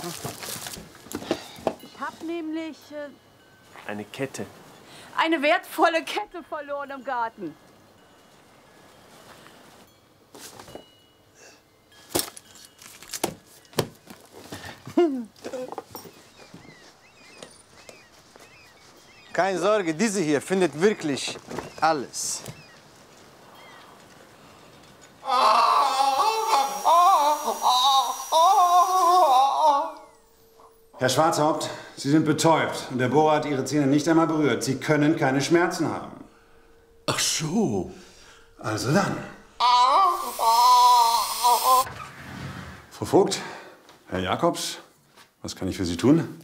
Ich hab nämlich Eine Kette. eine wertvolle Kette verloren im Garten. Keine Sorge, diese hier findet wirklich alles. Herr Schwarzhaupt, Sie sind betäubt und der Bohrer hat Ihre Zähne nicht einmal berührt. Sie können keine Schmerzen haben. Ach so. Also dann. Frau Vogt, Herr Jakobs, was kann ich für Sie tun?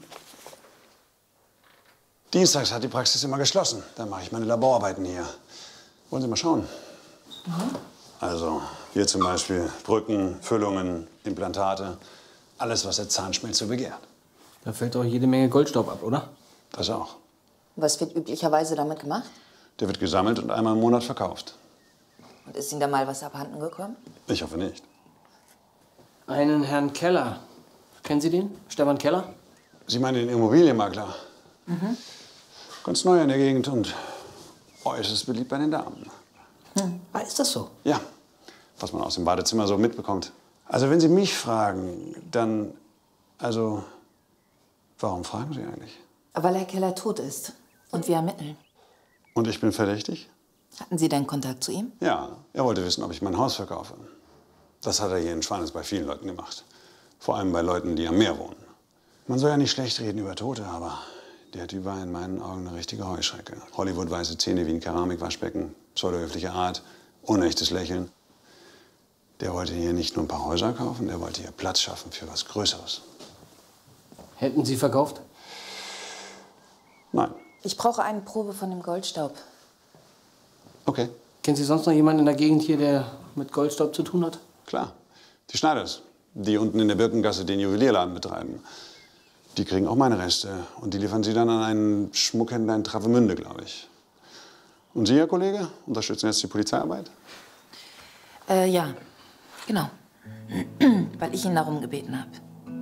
Dienstags hat die Praxis immer geschlossen. Da mache ich meine Laborarbeiten hier. Wollen Sie mal schauen? Also hier zum Beispiel Brücken, Füllungen, Implantate. Alles, was der Zahnschmelz so begehrt. Da fällt doch jede Menge Goldstaub ab, oder? Das auch. Was wird üblicherweise damit gemacht? Der wird gesammelt und einmal im Monat verkauft. Und ist Ihnen da mal was abhanden gekommen? Ich hoffe nicht. Einen Herrn Keller. Kennen Sie den? Stefan Keller? Sie meinen den Immobilienmakler? Mhm. Ganz neu in der Gegend und äußerst beliebt bei den Damen. Ah, ist das so? Ja, was man aus dem Badezimmer so mitbekommt. Also wenn Sie mich fragen, dann, also, warum fragen Sie eigentlich? Weil Herr Keller tot ist und wir ermitteln. Und ich bin verdächtig? Hatten Sie denn Kontakt zu ihm? Ja, er wollte wissen, ob ich mein Haus verkaufe. Das hat er hier in Schwanitz bei vielen Leuten gemacht. Vor allem bei Leuten, die am Meer wohnen. Man soll ja nicht schlecht reden über Tote, aber der Typ war in meinen Augen eine richtige Heuschrecke. Hollywood-weiße Zähne wie ein Keramikwaschbecken, pseudohöfliche Art, unechtes Lächeln. Der wollte hier nicht nur ein paar Häuser kaufen, der wollte hier Platz schaffen für was Größeres. Hätten Sie verkauft? Nein. Ich brauche eine Probe von dem Goldstaub. Okay. Kennen Sie sonst noch jemanden in der Gegend hier, der mit Goldstaub zu tun hat? Klar. Die Schneiders, die unten in der Birkengasse den Juwelierladen betreiben. Die kriegen auch meine Reste und die liefern sie dann an einen Schmuckhändler in Travemünde, glaube ich. Und Sie, Herr Kollege, unterstützen jetzt die Polizeiarbeit? Ja, genau. Weil ich ihn darum gebeten habe.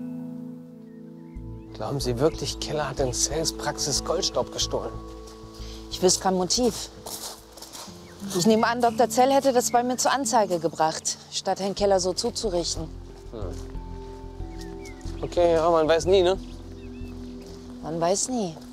Glauben Sie wirklich, Keller hat in Sales Praxis Goldstaub gestohlen? Ich wüsste kein Motiv. Ich nehme an, Dr. Zell hätte das bei mir zur Anzeige gebracht, statt Herrn Keller so zuzurichten. Okay, ja, man weiß nie, ne? Man weiß nie.